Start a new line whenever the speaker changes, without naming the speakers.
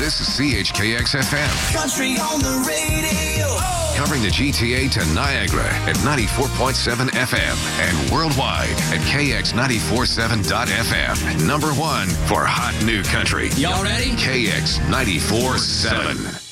This is CHKX FM.
Country on the radio.
Covering the GTA to Niagara at 94.7 FM and worldwide at KX947.FM. Number one for hot new country.
Y'all ready?
KX 94.7.